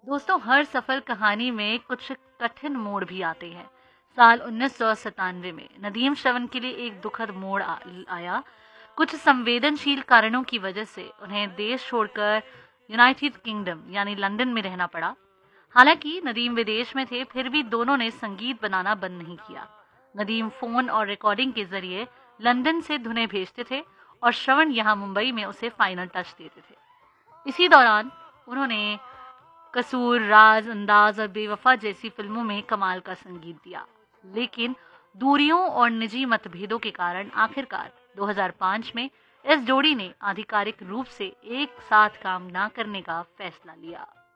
दोस्तों, हर सफल कहानी में कुछ कठिन मोड़ भी आते हैं। साल 1997 में नदीम श्रवण के लिए एक दुखद मोड़ आया। कुछ संवेदनशील कारणों की वजह से उन्हें देश छोड़कर यूनाइटेड किंगडम यानी लंदन में रहना पड़ा। हालांकि नदीम विदेश में थे, फिर भी दोनों ने संगीत बनाना बंद नहीं किया। नदीम फोन और रिकॉर्डिंग के जरिए लंदन से धुनें भेजते थे और श्रवण यहाँ मुंबई में उसे फाइनल टच देते थे। इसी दौरान उन्होंने कसूर, राज, अंदाज और बेवफा जैसी फिल्मों में कमाल का संगीत दिया। लेकिन दूरियों और निजी मतभेदों के कारण आखिरकार 2005 में इस जोड़ी ने आधिकारिक रूप से एक साथ काम न करने का फैसला लिया।